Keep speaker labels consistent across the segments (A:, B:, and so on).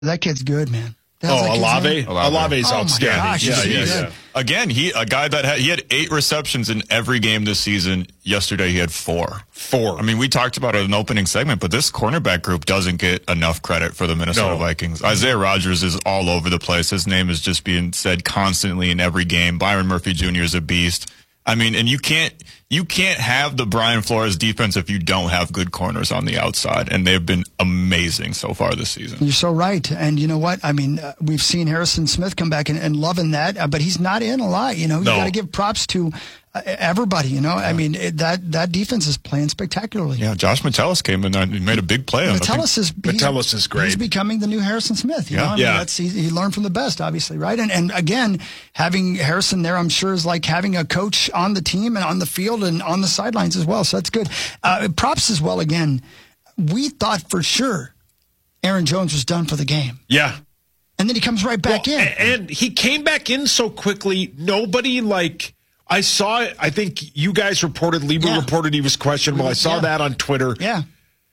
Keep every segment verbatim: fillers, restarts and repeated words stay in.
A: That kid's good, man.
B: Oh, Olave? Olave's
A: oh
B: outstanding.
A: Gosh,
B: yeah, yeah,
A: yeah.
B: yeah.
C: Again, he a guy that had, he had eight receptions in every game this season. Yesterday, he had four.
B: Four.
C: I mean, we talked about it in an opening segment, but this cornerback group doesn't get enough credit for the Minnesota
B: No.
C: Vikings. Isaiah Rodgers is all over the place. His name is just being said constantly in every game. Byron Murphy Junior is a beast. I mean, and you can't you can't have the Brian Flores defense if you don't have good corners on the outside, and they've been amazing so far this season.
A: You're so right. And you know what? I mean, uh, we've seen Harrison Smith come back and, and loving that, uh, but he's not in a lot. You know, you
B: No.
A: got to give props to uh, everybody. You know, I mean, it, that that defense is playing spectacularly.
C: Yeah, Josh Metellus came in and he made a big play on
A: Metellus is
B: Metellus is great.
A: He's becoming the new Harrison Smith. You
C: Yeah.
A: know? I mean,
B: Yeah.
A: that's, he, he learned from the best, obviously, right? And and again, having Harrison there, I'm sure, is like having a coach on the team and on the field and on the sidelines as well. So that's good. Uh, props as well. Again, we thought for sure Aaron Jones was done for the game,
B: Yeah.
A: and then he comes right back
B: Well,
A: in.
B: a- And he came back in so quickly. Nobody, like, I saw it. I think you guys reported, Lieber
A: Yeah.
B: reported he was questionable. I saw
A: Yeah.
B: that on Twitter.
A: Yeah.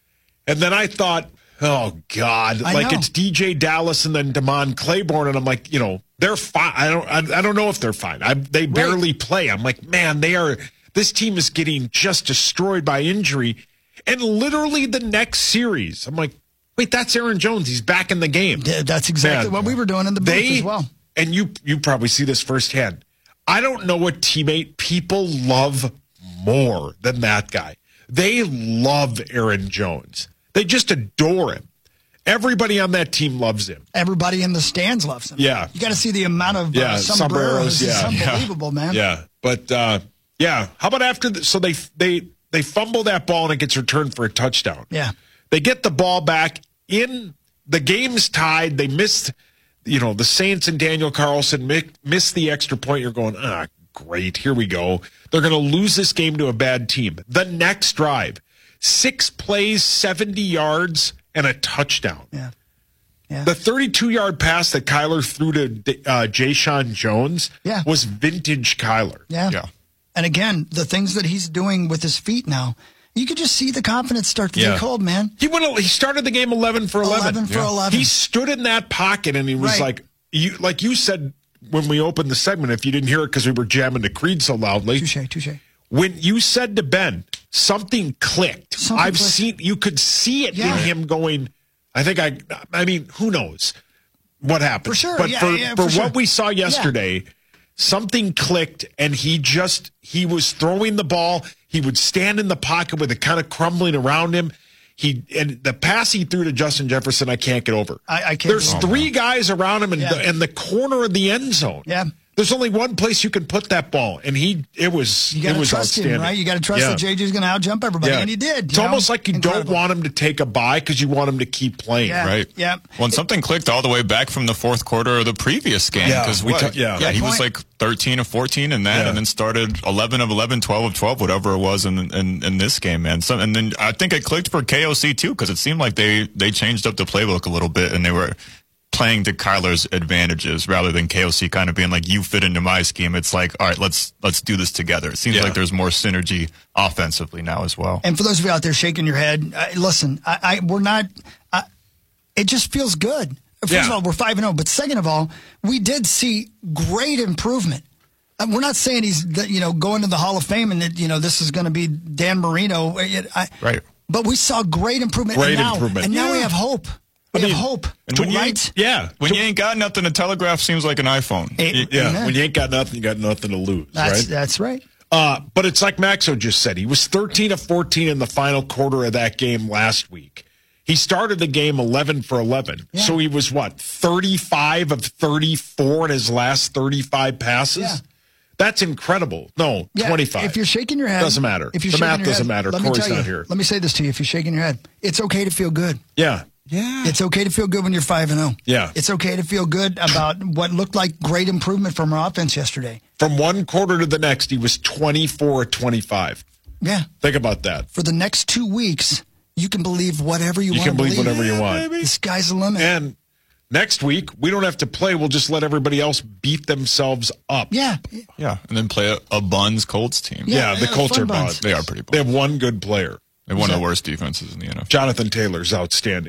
B: And then I thought, oh, God.
A: I
B: like,
A: know.
B: it's D J Dallas and then Damon Claiborne. And I'm like, you know, they're fine. I don't I, I don't know if they're fine. I, they barely play. I'm like, man, they are. This team is getting just destroyed by injury. And literally the next series, I'm like, wait, that's Aaron Jones. He's back in the game.
A: Yeah, that's exactly
B: Man,
A: what we were doing in the booth
B: they,
A: as well.
B: And you you probably see this firsthand. I don't know what teammate people love more than that guy. They love Aaron Jones. They just adore him. Everybody on that team loves him.
A: Everybody in the stands loves him.
B: Yeah.
A: You got to see the amount of
B: Yeah,
A: uh, sombreros.
B: sombreros, yeah.
A: It's unbelievable, man.
B: Yeah, but uh, yeah. How about after? The, so they they they fumble that ball and it gets returned for a touchdown.
A: Yeah.
B: They get the ball back in the game's tied. They missed, you know, the Saints and Daniel Carlson mi- missed the extra point. You're going, ah, great. Here we go. They're going to lose this game to a bad team. The next drive, six plays, seventy yards, and a touchdown.
A: Yeah. Yeah.
B: The thirty-two yard pass that Kyler threw to uh, Jayshon Jones
A: Yeah.
B: was vintage Kyler.
A: Yeah.
C: Yeah.
A: And again, the things that he's doing with his feet now, you could just see the confidence start to
B: Yeah.
A: take hold, man.
B: He went. He started the game eleven for eleven.
A: eleven for eleven.
B: He stood in that pocket and he was
A: Right.
B: like, you like you said when we opened the segment. If you didn't hear it because we were jamming to Creed so loudly,
A: Touche, touche.
B: when you said to Ben something clicked,
A: Something
B: I've
A: clicked.
B: seen. You could see it
A: Yeah.
B: in him going. I think I. I mean, who knows what happened?
A: For sure,
B: But
A: yeah,
B: for,
A: yeah,
B: for
A: for
B: what
A: sure.
B: we saw yesterday. Something clicked, and he just, he was throwing the ball. He would stand in the pocket with it kind of crumbling around him. He and the pass he threw to Justin Jefferson, I can't get over.
A: I- I can't
B: There's
A: get over.
B: three guys around him in,
A: Yeah.
B: the, in the corner of the end zone.
A: Yeah.
B: There's only one place you can put that ball, and he, it was,
A: You got
B: it
A: to
B: was
A: trust
B: outstanding.
A: him, right? You got to trust
B: Yeah.
A: that J J's going to outjump everybody,
B: Yeah.
A: and he did.
B: It's
A: you know?
B: almost like you
A: Incredible.
B: don't want him to take a bye because you want him to keep playing.
A: Yeah.
C: Right.
A: Yeah.
C: Well, and something clicked all the way back from the fourth quarter of the previous game.
B: Yeah,
C: Because
B: we
C: what-
B: ta- yeah.
C: yeah,
B: Good
C: he was
A: point.
C: like thirteen of fourteen in that,
B: Yeah.
C: and then started eleven of eleven, twelve of twelve, whatever it was in in, in this game, man. So, and then I think it clicked for K O C too, because it seemed like they they changed up the playbook a little bit, and they were playing to Kyler's advantages rather than K O C kind of being like, you fit into my scheme. It's like, all right, let's let's do this together. It seems
B: Yeah.
C: like there's more synergy offensively now as well.
A: And for those of you out there shaking your head, uh, listen, I, I we're not. Uh, it just feels good. First
B: Yeah.
A: of all, we're five and zero, but second of all, we did see great improvement. Uh, we're not saying he's the- you know going to the Hall of Fame and that you know this is going to be Dan Marino. It- I,
C: Right.
A: But we saw great improvement.
B: Great
A: and now,
B: improvement.
A: And now we
B: Yeah.
A: have hope. We
B: I
A: have
B: mean,
A: hope.
C: And when you
A: right?
B: Yeah.
C: When you ain't got nothing, a telegraph seems like an iPhone.
A: It-
C: You-
B: Yeah.
A: Amen.
B: When you ain't got nothing, you got nothing to lose,
A: That's
B: right?
A: that's right.
B: Uh, but it's like Maxo just said. He was thirteen of fourteen in the final quarter of that game last week. He started the game eleven for eleven.
A: Yeah.
B: So he was, what, thirty-five of thirty-four in his last thirty-five passes?
A: Yeah.
B: That's incredible. No,
A: Yeah,
B: twenty-five.
A: If you're shaking your head,
B: Doesn't matter.
A: If you're
B: The
A: shaking
B: math
A: your
B: doesn't
A: head,
B: matter.
A: Let me
B: Corey's
A: tell you,
B: not here.
A: Let me say this to you: if you're shaking your head, it's okay to feel good.
B: Yeah.
C: Yeah.
A: It's okay to feel good when you're five and zero.
B: Yeah.
A: It's okay to feel good about what looked like great improvement from our offense yesterday.
B: From one quarter to the next, he was twenty-four of twenty-five.
A: Yeah.
B: Think about that.
A: For the next two weeks, you can believe whatever you,
B: You
A: want
B: can
A: to
B: believe whatever you want.
A: The sky's the limit.
B: And next week, we don't have to play. We'll just let everybody else beat themselves up.
A: yeah.
C: Yeah, and then play a, a Buns Colts team.
B: Yeah,
A: Yeah,
B: the
A: yeah,
B: Colts
A: fun
B: are
A: buns.
B: buns.
C: They are pretty
B: They
C: buns.
B: have one good player.
C: They're one of the worst defenses in the N F L.
B: Jonathan Taylor's outstanding.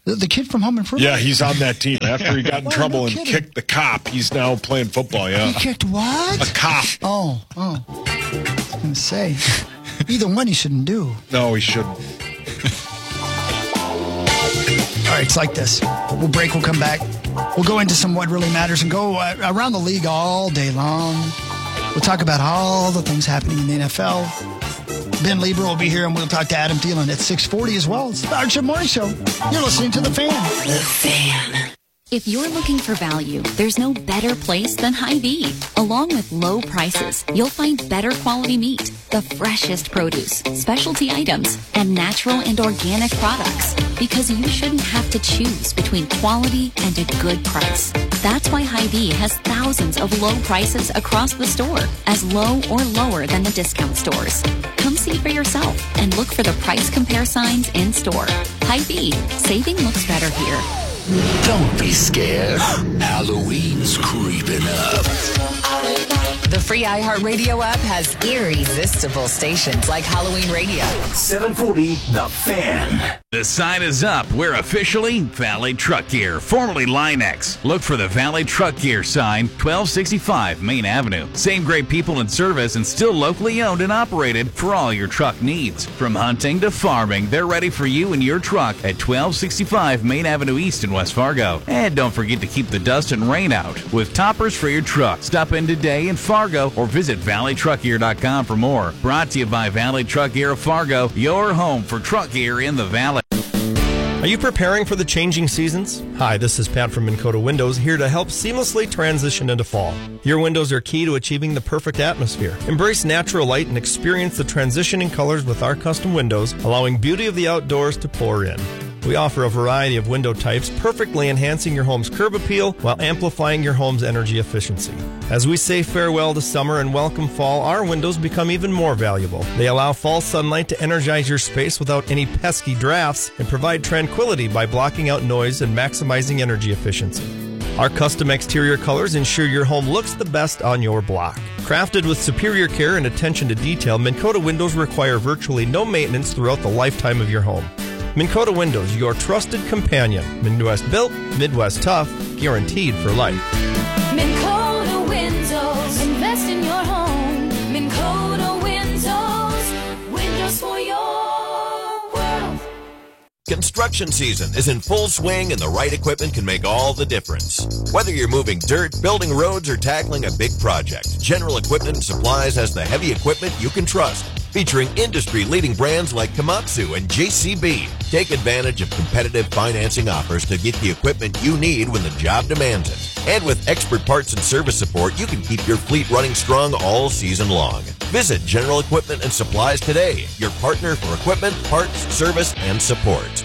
A: The, the kid from Home Improvement?
B: Yeah, he's on that team. After he got in
A: Oh,
B: trouble
A: no
B: and
A: kidding.
B: kicked the cop, he's now playing football, yeah.
A: He kicked what?
B: A cop.
A: Oh, oh. I was going to say, either one he shouldn't do.
B: No, he shouldn't.
A: All right, it's like this. We'll break, we'll come back. We'll go into some what really matters and go uh, around the league all day long. We'll talk about all the things happening in the N F L. Ben Lieber will be here, and we'll talk to Adam Thielen at six forty as well. It's the Archer Morning Show. You're listening to The Fan.
D: The Fan. If you're looking for value, there's no better place than Hy-Vee. Along with low prices, you'll find better quality meat, the freshest produce, specialty items, and natural and organic products. Because you shouldn't have to choose between quality and a good price. That's why Hy-Vee has thousands of low prices across the store, as low or lower than the discount stores. Come see for yourself and look for the price compare signs in store. Hy-Vee, saving looks better here.
E: Don't be scared. Halloween's creeping up.
F: The free iHeartRadio app has irresistible stations like Halloween Radio.
E: seven forty, The Fan.
G: The sign is up. We're officially Valley Truck Gear, formerly Line-X. Look for the Valley Truck Gear sign, twelve sixty-five Main Avenue. Same great people in service and still locally owned and operated for all your truck needs. From hunting to farming, they're ready for you and your truck at twelve sixty-five Main Avenue East in West Fargo. And don't forget to keep the dust and rain out with toppers for your truck. Stop in today in Fargo or visit valley truck gear dot com for more. Brought to you by Valley Truck Gear of Fargo, your home for truck gear in the Valley.
H: Are you preparing for the changing seasons? Hi, this is Pat from Minn Kota Windows, here to help seamlessly transition into fall. Your windows are key to achieving the perfect atmosphere. Embrace natural light and experience the transitioning colors with our custom windows, allowing beauty of the outdoors to pour in. We offer a variety of window types, perfectly enhancing your home's curb appeal while amplifying your home's energy efficiency. As we say farewell to summer and welcome fall, our windows become even more valuable. They allow fall sunlight to energize your space without any pesky drafts and provide tranquility by blocking out noise and maximizing energy efficiency. Our custom exterior colors ensure your home looks the best on your block. Crafted with superior care and attention to detail, Minn Kota windows require virtually no maintenance throughout the lifetime of your home. Minn Kota Windows, your trusted companion. Midwest built, Midwest tough, guaranteed for life.
I: Minn Kota Windows, invest in your home. Minn Kota Windows, windows for your world.
J: Construction season is in full swing and the right equipment can make all the difference. Whether you're moving dirt, building roads, or tackling a big project, General Equipment and Supplies has the heavy equipment you can trust. Featuring industry-leading brands like Komatsu and J C B. Take advantage of competitive financing offers to get the equipment you need when the job demands it. And with expert parts and service support, you can keep your fleet running strong all season long. Visit General Equipment and Supplies today, your partner for equipment, parts, service, and support.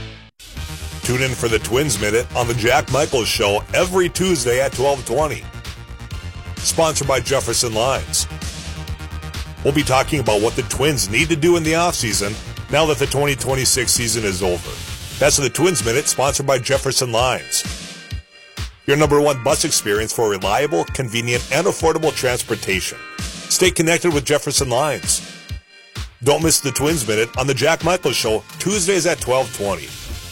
K: Tune in for the Twins Minute on the Jack Michaels Show every Tuesday at twelve twenty. Sponsored by Jefferson Lines. We'll be talking about what the Twins need to do in the offseason now that the twenty twenty-six season is over. That's the Twins Minute, sponsored by Jefferson Lines. Your number one bus experience for reliable, convenient, and affordable transportation. Stay connected with Jefferson Lines. Don't miss the Twins Minute on the Jack Michaels Show, Tuesdays at twelve twenty.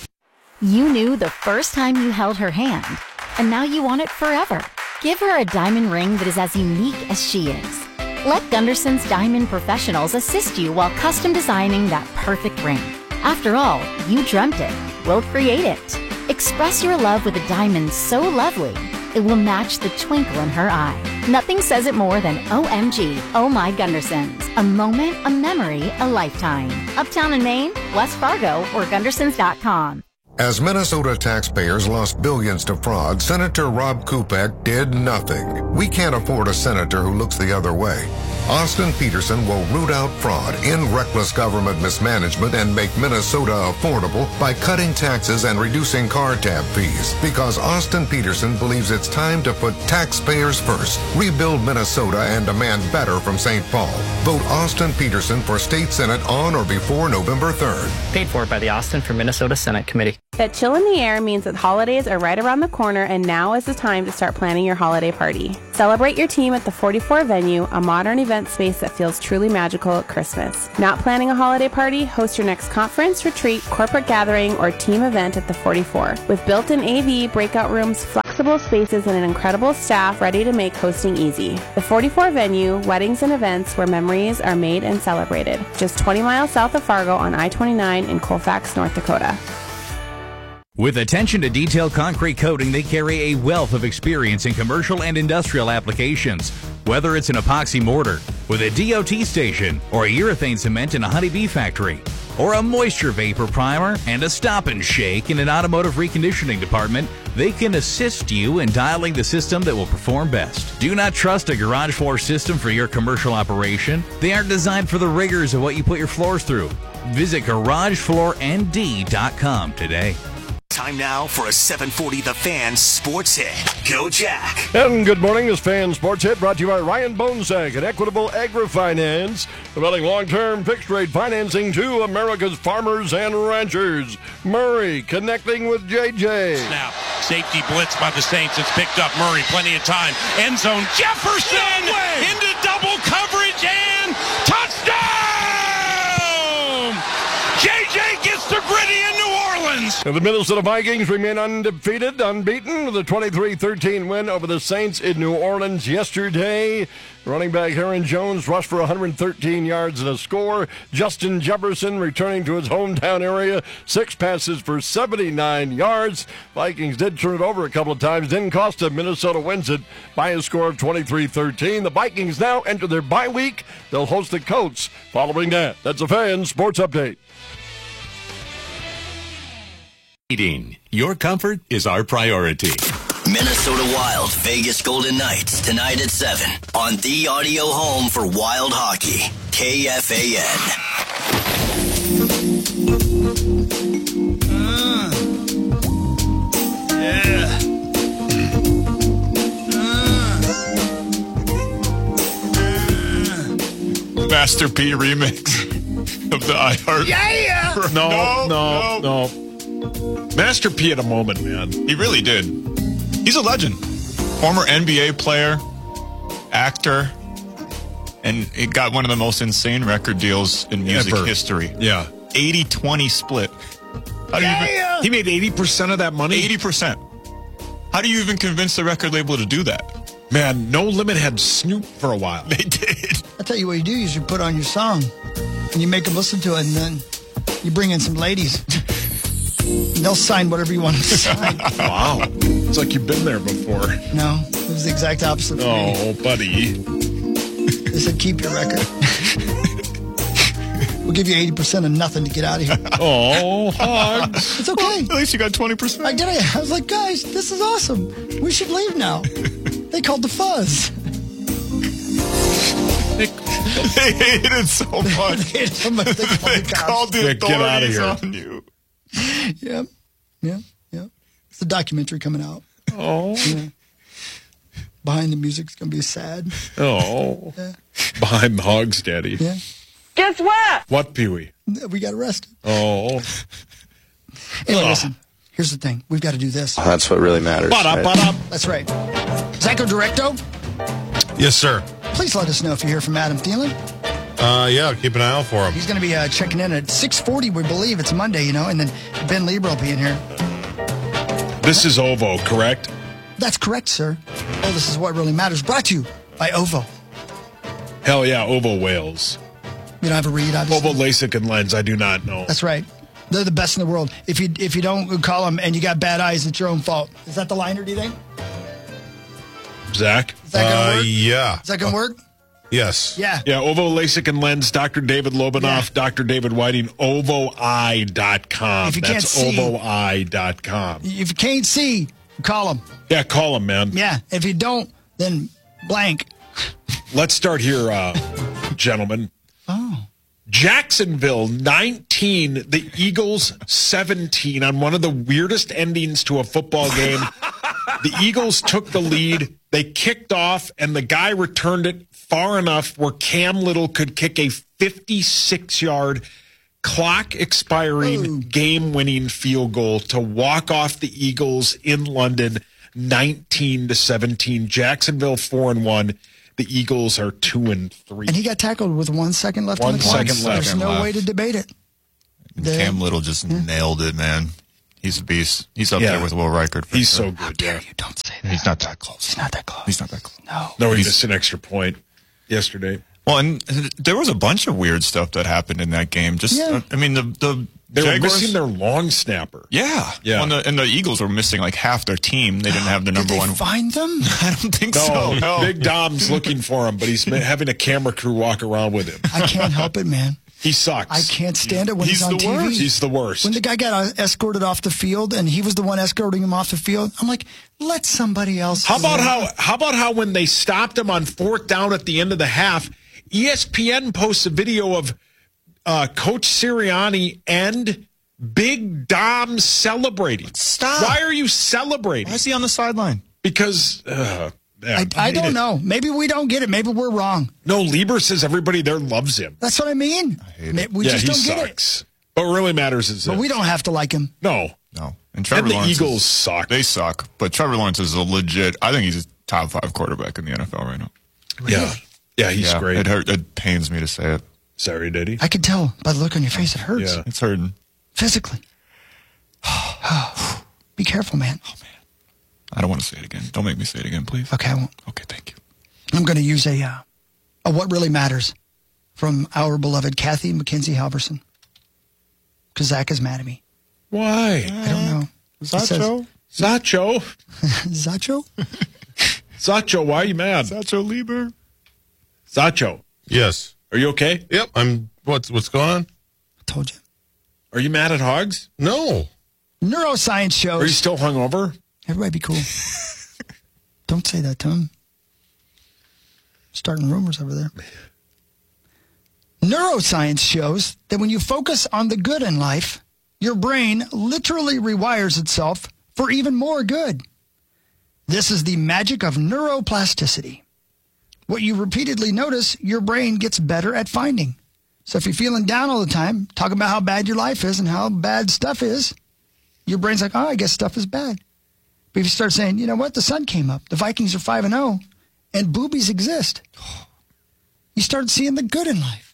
L: You knew the first time you held her hand, and now you want it forever. Give her a diamond ring that is as unique as she is. Let Gunderson's Diamond Professionals assist you while custom designing that perfect ring. After all, you dreamt it. We'll create it. Express your love with a diamond so lovely, it will match the twinkle in her eye. Nothing says it more than O M G, Oh My Gundersons. A moment, a memory, a lifetime. Uptown in Maine, West Fargo, or Gundersons dot com.
M: As Minnesota taxpayers lost billions to fraud, Senator Rob Kupek did nothing. We can't afford a senator who looks the other way. Austin Peterson will root out fraud, end reckless government mismanagement, and make Minnesota affordable by cutting taxes and reducing car tab fees. Because Austin Peterson believes it's time to put taxpayers first, rebuild Minnesota, and demand better from Saint Paul. Vote Austin Peterson for State Senate on or before November third.
N: Paid for by the Austin for Minnesota Senate Committee. That chill in the air means that holidays are right around the corner, and now is the time to start planning your holiday party. Celebrate your team at the forty-four venue, a modern event space that feels truly magical at Christmas. Not planning a holiday party? Host your next conference, retreat, corporate gathering, or team event at the forty-four. With built-in A V, breakout rooms, flexible spaces, and an incredible staff ready to make hosting easy. The forty-four venue, weddings and events where memories are made and celebrated. Just twenty miles south of Fargo on I twenty-nine in Colfax, North Dakota.
G: With attention to detailed concrete coating, they carry a wealth of experience in commercial and industrial applications. Whether it's an epoxy mortar with a D O T station, or a urethane cement in a honeybee factory, or a moisture vapor primer and a stop and shake in an automotive reconditioning department, they can assist you in dialing the system that will perform best. Do not trust a garage floor system for your commercial operation. They aren't designed for the rigors of what you put your floors through. Visit garage floor n d dot com today.
E: Time now for a seven forty The Fan Sports Hit. Go Jack.
O: And good morning, this Fan Sports Hit brought to you by Ryan Bonesack and Equitable Agri-Finance, providing long-term fixed-rate financing to America's farmers and ranchers. Murray connecting with J J.
P: Snap. Safety blitz by the Saints. It's picked up. Murray, plenty of time. End zone. Jefferson no into double coverage and touchdown! J J gets the gritty in New Orleans.
O: And the Minnesota Vikings remain undefeated, unbeaten, with a twenty-three thirteen win over the Saints in New Orleans yesterday. Running back Aaron Jones rushed for one hundred thirteen yards and a score. Justin Jefferson returning to his hometown area. Six passes for seventy-nine yards. Vikings did turn it over a couple of times. Didn't cost them. Minnesota wins it by a score of twenty-three thirteen. The Vikings now enter their bye week. They'll host the Colts following that. That's a Fan Sports Update.
Q: Your comfort is our priority.
R: Minnesota Wild, Vegas Golden Knights, tonight at seven on the audio home for Wild Hockey, K F A
C: Uh. Uh. Master P remix of the iHeart.
A: Yeah!
B: No, no, no. no. Master P had a moment, man.
C: He really did. He's a legend. Former N B A player, actor, and he got one of the most insane record deals in music
B: Ever.
C: history.
B: Yeah.
C: eighty twenty split. How do
B: yeah.
C: you even,
B: he made eighty percent of that money?
C: eighty percent. How do you even convince the record label to do that?
B: Man, No Limit had Snoop for a while.
C: They did.
A: I'll tell you what you do is you put on your song and you make them listen to it, and then you bring in some ladies. And they'll sign whatever you want them to sign.
B: Wow. It's like you've been there before.
A: No, it was the exact opposite for me.
B: Oh, buddy.
A: They said, keep your record. We'll give you eighty percent of nothing to get out of here.
B: Oh, hugs.
A: It's okay.
C: Well, at least you got twenty percent.
A: I did it. I was like, guys, this is awesome. We should leave now. They called the fuzz.
C: They hated it so much.
A: They hated it so much. They called,
C: they
A: the
C: called the
B: yeah, get out of
C: authorities
B: here.
C: on you.
A: Yep. Yep. Yep. It's a documentary coming out.
B: Oh.
A: Yeah. Behind the music's going to be sad.
B: Oh.
A: Yeah.
B: Behind the hogs, Daddy.
A: Yeah.
N: Guess what?
B: What, Pee-wee?
A: We got arrested.
B: Oh.
A: Anyway,
B: Oh.
A: listen. Here's the thing. We've got to do this.
S: That's what really matters.
B: Ba-da,
S: right?
B: ba-da.
A: That's right. Zyko Directo,
K: Yes, sir.
A: please let us know if you hear from Adam Thielen.
K: Uh, yeah, keep an eye out for him.
A: He's going to be uh, checking in at six forty, we believe. It's Monday, you know, and then Ben Lieber will be in here.
B: This is Ovo, correct?
A: That's correct, sir. Oh, this is what really matters. Brought to you by Ovo.
B: Hell yeah, Ovo Wales.
A: You don't have a read, obviously.
B: Ovo LASIK and lens, I do not know.
A: That's right. They're the best in the world. If you if you don't call them and you got bad eyes, it's your own fault. Is that the liner, do you think?
B: Zach?
A: Is that going to
K: Uh,
A: work?
K: yeah.
A: Is that going to work?
K: Yes.
A: Yeah.
B: Yeah, Ovo LASIK and lens, Doctor David Lobanoff,
A: Yeah.
B: Doctor David Whiting, ovo eye dot com.
A: If you
B: That's
A: can't see-
B: ovo eye dot com.
A: If you can't see, call them.
B: Yeah, call him, man.
A: Yeah. If you don't, then blank.
B: Let's start here, uh, gentlemen.
A: Oh.
B: Jacksonville nineteen, the Eagles seventeen on one of the weirdest endings to a football game. The Eagles took the lead. They kicked off, and the guy returned it far enough where Cam Little could kick a fifty-six yard clock expiring game winning field goal to walk off the Eagles in London nineteen to seventeen. Jacksonville four and one. The Eagles are two and three.
A: And he got tackled with one second left
B: One
A: on the clock.
B: second left.
A: There's no
C: left.
A: way to debate it. The-
C: Cam Little just nailed it, man. He's a beast. He's up
B: Yeah.
C: there with Will Reichert. for
B: He's
C: sure.
B: so good. Yeah.
A: You don't say that.
C: He's not that close.
A: He's not that close.
C: He's not that close.
A: No.
B: No, he
C: He's-
B: missed an extra point yesterday.
C: Well, and there was a bunch of weird stuff that happened in that game. Just,
A: Yeah.
C: uh, I mean, the the
B: They were
C: Jaguars,
B: missing their long snapper.
C: yeah,
B: Yeah.
C: Well, and, the, and the Eagles were missing like half their team. They didn't have the
A: Did
C: number
A: they
C: one.
A: find them?
C: I don't think
B: No,
C: so. No.
B: Big Dom's looking for him, but he's having a camera crew walk around with him.
A: I can't help it, man.
B: He sucks.
A: I can't stand it when he's,
B: He's
A: on
B: the
A: T V.
B: worst. He's the worst.
A: When the guy got uh, escorted off the field and he was the one escorting him off the field, I'm like, let somebody else.
B: How about
A: do it.
B: how how about how when they stopped him on fourth down at the end of the half, E S P N posts a video of uh, Coach Sirianni and Big Dom celebrating.
C: Stop.
B: Why are you celebrating?
C: Why is he on the sideline?
B: Because uh, yeah,
A: I, I
B: hate
A: don't
B: it.
A: know. Maybe we don't get it. Maybe we're wrong.
B: No, Lieber says everybody there loves him.
A: That's what I mean. Ma- We
B: yeah,
A: just
B: he
A: don't get it.
B: sucks. But what really matters is
A: But
B: this.
A: we don't have to like him.
B: No.
C: No. And Trevor
B: And the
C: Lawrence
B: Eagles
C: is-
B: suck.
C: They suck. But Trevor Lawrence is a legit. I think he's a top five quarterback in the N F L right now.
B: Yeah. Yeah, he's
C: Yeah,
B: great.
C: It hurt. It pains me to say it.
B: Sorry, did he?
A: I can tell by the look on your face. It hurts.
B: Yeah.
C: It's hurting.
A: Physically. Be careful, man.
C: Oh man. I don't want to say it again. Don't make me say it again, please.
A: Okay, I won't.
C: Okay, thank you.
A: I'm going to use a, uh, a what really matters from our beloved Kathy McKenzie Halverson. Because Zach is mad at me.
B: Why?
A: I don't know.
B: Zacho? Zacho?
A: Zacho?
B: Zacho, why are you mad?
C: Zacho Lieber.
B: Zacho,
S: Yes.
B: are you okay?
S: Yep. I'm. What's what's going on?
A: I told you.
B: Are you mad at Hogs?
S: No.
A: Neuroscience shows.
B: Are you still hungover?
A: Everybody be cool. Don't say that to him. Starting rumors over there. Neuroscience shows that when you focus on the good in life, your brain literally rewires itself for even more good. This is the magic of neuroplasticity. What you repeatedly notice, your brain gets better at finding. So if you're feeling down all the time, talking about how bad your life is and how bad stuff is, your brain's like, oh, I guess stuff is bad. But if you start saying, you know what, the sun came up, the Vikings are five and oh, and boobies exist, you start seeing the good in life.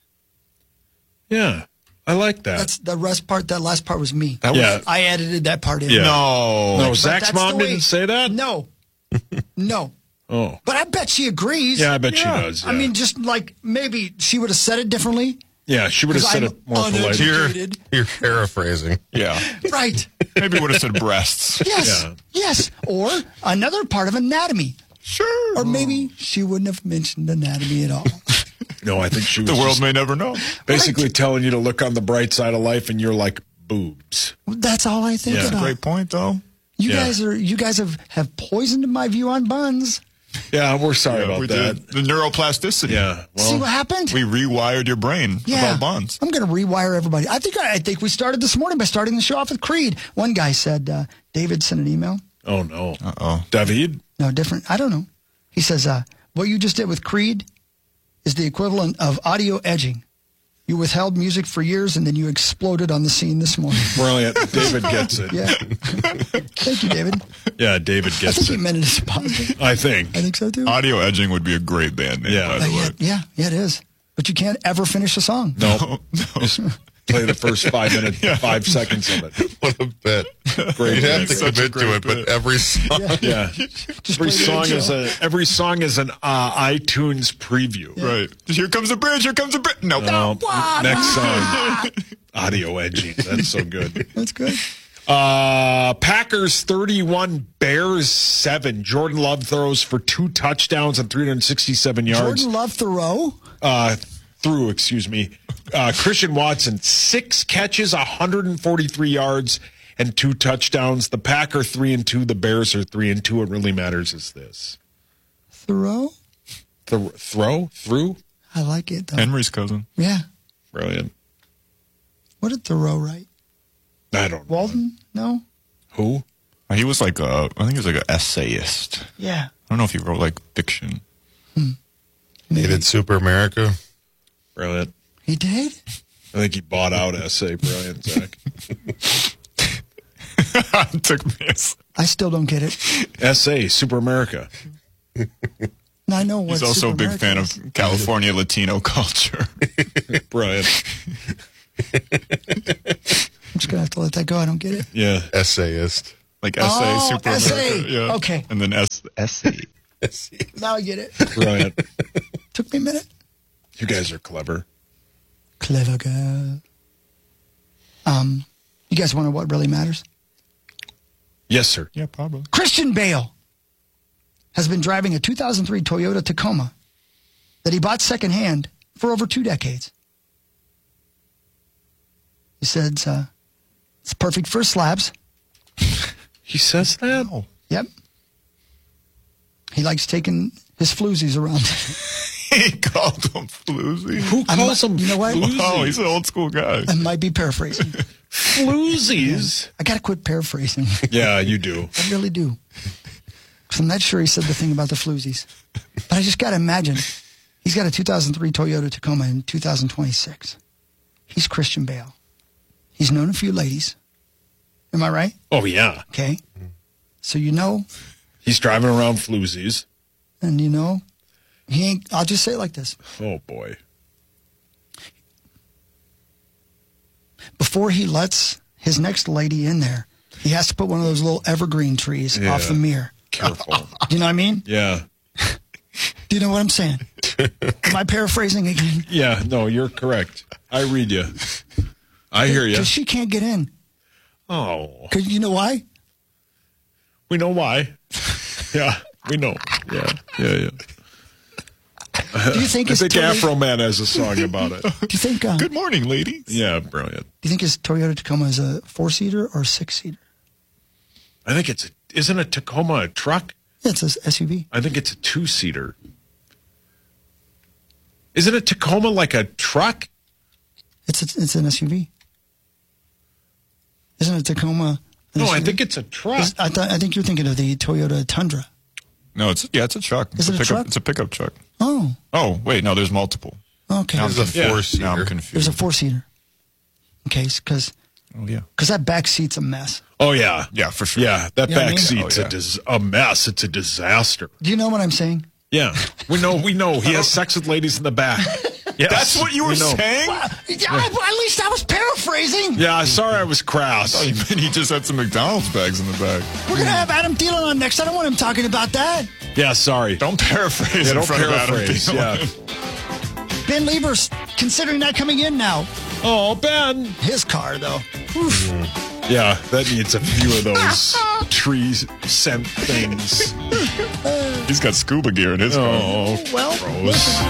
B: Yeah, I like that.
A: That's the rest part. That last part was me.
B: That was- Yeah.
A: I edited that part in.
B: Yeah.
C: No.
B: No,
A: But
B: Zach's
A: that's
B: mom
A: the way-
B: didn't say that?
A: No. No.
B: Oh.
A: But I bet she agrees.
B: Yeah, I bet she does,
A: I
B: yeah.
A: mean, just like maybe she would have said it differently.
B: Yeah, she would have
A: 'Cause
B: said
A: I'm
B: it more politely.
A: uneducated.
S: You're paraphrasing.
C: Yeah.
A: Right.
C: Maybe would have said breasts.
A: Yes.
B: Yeah.
A: Yes. Or another part of anatomy.
C: Sure.
A: Or maybe she wouldn't have mentioned anatomy at all.
B: No, I think she was
C: The world
B: just
C: may never know.
B: basically telling you to look on the bright side of life, and you're like, boobs.
A: That's all I think
B: Yeah.
A: about.
C: Great point, though.
A: You
B: Yeah.
A: guys are you guys have, have poisoned my view on buns.
B: Yeah, we're sorry about
C: we
B: that.
C: did. The neuroplasticity.
B: Yeah, well,
A: See what happened?
C: We rewired your brain
A: Yeah.
C: about bonds.
A: I'm going to rewire everybody. I think I think we started this morning by starting the show off with Creed. One guy said, uh, David sent an email.
B: oh no.
C: Uh-oh.
B: David?
A: No, different. I don't know. He says, uh, what you just did with Creed is the equivalent of audio edging. You withheld music for years and then you exploded on the scene this morning.
B: Brilliant. David gets it.
A: Yeah. Thank you, David.
B: Yeah, David
A: I
B: gets
A: think he
B: it.
A: meant it as positive.
B: I think.
A: I think so too.
C: Audio edging would be a great band name,
B: Yeah.
C: by the
A: Uh,
C: way.
A: yeah, yeah, yeah, it is. But you can't ever finish a song.
B: No. Just play the first five minutes, five seconds of it.
S: What a bit.
B: Great.
S: You'd have to
C: Such a
S: commit
C: great
S: to it,
C: bit.
S: but every song.
B: Yeah.
A: Just
B: Every
A: play the
B: song
A: intro.
B: is a every song is an uh, iTunes preview.
C: Right. Here comes the bridge. Here comes the bridge. Nope.
B: No, next song. Audio edging. That's so good.
A: That's good.
B: Uh, Packers thirty-one, Bears seven. Jordan Love throws for two touchdowns and three hundred sixty-seven yards.
A: Jordan Love Thoreau.
B: Uh, through, excuse me. Uh, Christian Watson, six catches, one hundred forty-three yards, and two touchdowns. The Packer three and two. The Bears are three and two. What really matters is this:
A: Thoreau?
B: Th- throw through.
A: I like it, though.
C: Henry's cousin.
A: Yeah.
B: Brilliant.
A: What did Thoreau write?
B: I don't know.
A: Walden? No?
B: Who?
C: Uh, He was like a, I think he was like an essayist.
A: Yeah.
C: I don't know if he wrote like fiction.
S: He did Super America.
B: Brilliant.
A: He did?
B: I think he bought out S A, Brian, Zach.
C: Took me a
A: I still don't get it.
B: S A, Super America.
A: No, I know what
C: He's also
A: Super
C: a big
A: America
C: fan
A: is.
C: of California Latino culture.
B: Brian.
A: I'm just going to have to let that go. I don't get it.
B: Yeah.
S: Essayist.
C: Like S A,
A: Oh,
C: Super
A: S A.
C: America. Yeah.
A: Okay.
C: And then S A.
A: Now I get it.
B: Brian.
A: Took me a minute.
B: You guys are clever.
A: Clever girl. Um, you guys want to know what really matters?
B: Yes, sir.
C: Yeah, probably.
A: Christian Bale has been driving a two thousand three Toyota Tacoma that he bought secondhand for over two decades. He said uh, it's perfect for slabs.
B: He says that?
A: Yep. He likes taking his floozies around.
C: He called them floozy.
B: Who calls them
A: You know what?
B: floozies?
C: Oh, he's an old school guy.
A: I might be paraphrasing.
B: Floozies?
A: I got to quit paraphrasing.
B: Yeah, you do.
A: I really do. Because I'm not sure he said the thing about the floozies. But I just got to imagine. He's got a two thousand three Toyota Tacoma in two thousand twenty-six. He's Christian Bale. He's known a few ladies. Am I right?
B: Oh, yeah.
A: Okay. So you know,
B: He's driving around floozies.
A: and you know, he ain't, I'll just say it like this.
B: Oh, boy.
A: Before he lets his next lady in there, he has to put one of those little evergreen trees
B: Yeah.
A: off the mirror.
B: Careful.
A: Do you know what I mean?
B: Yeah.
A: Do you know what I'm saying? Am I paraphrasing again?
B: Yeah, no, you're correct. I read you. I hear you.
A: Because she can't get in.
B: Oh.
A: Because you know why?
B: We know why. Yeah, we know. Yeah, yeah, yeah.
A: Do you think
B: I
A: his
B: think
A: Toyota-
B: Afro Man has a song about it.
A: Do you think? Uh,
C: Good morning, ladies.
B: Yeah, brilliant.
A: Do you think his Toyota Tacoma is a four seater or six seater?
B: I think it's, a, isn't a Tacoma a truck?
A: Yeah, it's an S U V.
B: I think it's a two-seater. Isn't a Tacoma like a truck?
A: It's a, it's an S U V. Isn't a Tacoma? an
B: No,
A: S U V?
B: I think it's a truck.
A: Is- I, th- I think you're thinking of the Toyota Tundra.
C: No, it's yeah, it's a truck.
A: Is
C: it's
A: it a
C: pickup,
A: truck?
C: It's a pickup truck.
A: Oh,
C: Oh, wait, no, there's multiple.
A: okay.
C: Now I'm
S: There's a
C: confused.
S: four-seater.
C: Now I'm confused.
A: There's a four seater. Okay, because
C: Oh, yeah.
A: that back seat's a mess.
B: Oh, yeah.
C: Yeah, for sure.
B: Yeah, that
A: You know what I
B: back
A: mean?
B: seat's
C: Oh, yeah.
B: a, dis- a mess. It's a disaster.
A: Do you know what I'm saying?
B: Yeah, we know. We know. He has sex with ladies in the back. Yes,
C: That's what you were
B: we know.
C: saying?
A: Well, yeah, at least I was paraphrasing.
B: Yeah, sorry I was crass.
C: Oh, you meant he just had some McDonald's bags in the back.
A: We're gonna have Adam Thielen on next. I don't want him talking about that.
B: Yeah, sorry.
C: Don't paraphrase
B: Yeah,
C: in
B: don't
C: front
B: paraphrase.
C: of Adam
B: Yeah.
C: Thielen.
A: Ben Lieber's considering that coming in now.
B: Oh, Ben.
A: His car though.
B: Yeah, that needs a few of those tree scent things.
C: He's got scuba gear in his car.
B: Oh,
A: Well,
B: gross.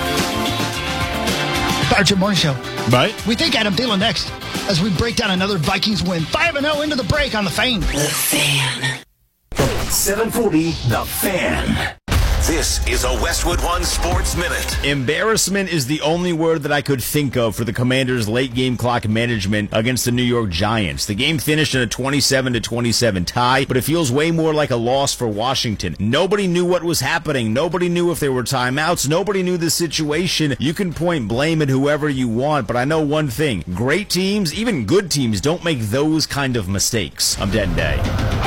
A: Power Trip Morning Show.
B: Right?
A: We think Adam Thielen next as we break down another Vikings win. five and oh into the break on the Fan.
E: The Fan. seven forty, The Fan. This is a Westwood One Sports Minute.
T: Embarrassment is the only word that I could think of for the Commanders' late game clock management against the New York Giants. The game finished in a twenty-seven to twenty-seven tie, but it feels way more like a loss for Washington. Nobody knew what was happening. Nobody knew if there were timeouts. Nobody knew the situation. You can point blame at whoever you want, but I know one thing. Great teams, even good teams, don't make those kind of mistakes. I'm Dead Day.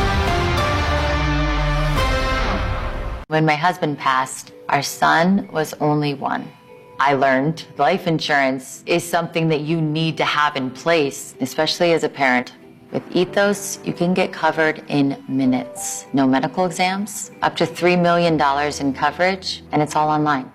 U: When my husband passed, our son was only one. I learned life insurance is something that you need to have in place, especially as a parent. With Ethos, you can get covered in minutes. No medical exams, up to three million dollars in coverage, and it's all online.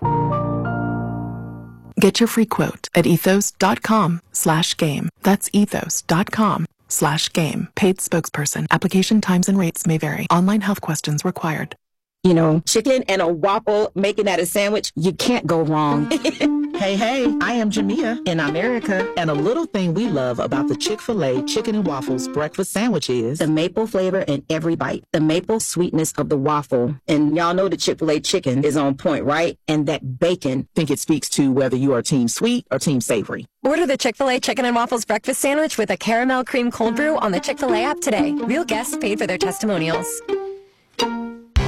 V: Get your free quote at ethos.com slash game. That's ethos.com slash game. Paid spokesperson. Application times and rates may vary. Online health questions required.
W: You know, chicken and a waffle, making that a sandwich, you can't go wrong.
X: Hey, hey, I am Jamia in America, and a little thing we love about the Chick-fil-A Chicken and Waffles breakfast sandwich is
W: the maple flavor in every bite, the maple sweetness of the waffle. And y'all know the Chick-fil-A chicken is on point, right? And that bacon.
X: I think it speaks to whether you are team sweet or team savory.
Y: Order the Chick-fil-A Chicken and Waffles breakfast sandwich with a caramel cream cold brew on the Chick-fil-A app today. Real guests paid for their testimonials.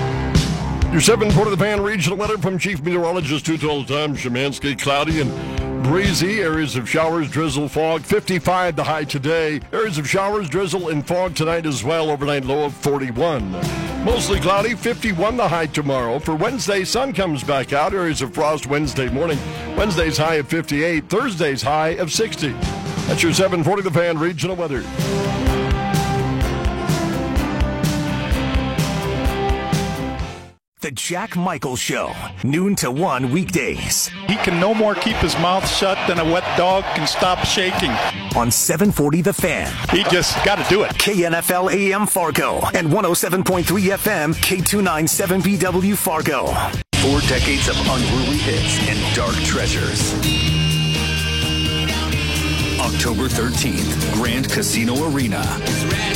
O: Your seven Port of the Fan regional weather from Chief Meteorologist Two Total Times Shemansky. Cloudy and breezy. Areas of showers, drizzle, fog. fifty-five the high today. Areas of showers, drizzle, and fog tonight as well. Overnight low of forty-one. Mostly cloudy, fifty-one the high tomorrow. For Wednesday, sun comes back out. Areas of frost Wednesday morning. Wednesday's high of fifty-eight. Thursday's high of sixty. That's your seven forty The Fan regional weather.
D: The Jack Michaels Show, noon to one weekdays.
F: He can no more keep his mouth shut than a wet dog can stop shaking.
D: On seven forty The Fan.
F: He just got to do it.
D: K N F L A M Fargo and one oh seven point three F M K two ninety-seven B W Fargo.
E: Four decades of unruly hits and dark treasures. October thirteenth, Grand Casino Arena.